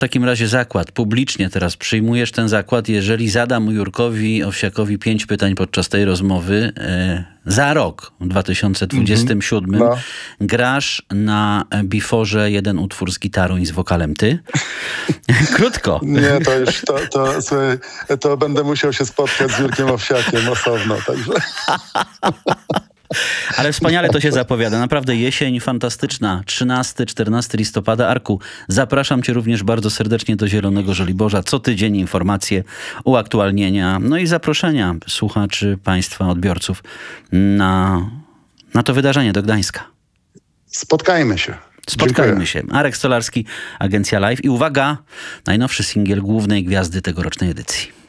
takim razie zakład. Publicznie teraz przyjmujesz ten zakład. Jeżeli zadam Jurkowi Owsiakowi 5 pytań podczas tej rozmowy, za rok, w 2027, grasz na biforze jeden utwór z gitarą i z wokalem ty? Krótko. Nie, to już, słuchaj, to będę musiał się spotkać z Jurkiem Owsiakiem osobno, także... Ale wspaniale to się zapowiada. Naprawdę jesień fantastyczna. 13-14 listopada. Arku, zapraszam cię również bardzo serdecznie do Zielonego Żoliborza. Co tydzień informacje, uaktualnienia, no i zaproszenia słuchaczy, państwa, odbiorców na to wydarzenie do Gdańska. Spotkajmy się. Spotkajmy się. Arek Stolarski, Agencja Live. I uwaga, najnowszy singiel głównej gwiazdy tegorocznej edycji.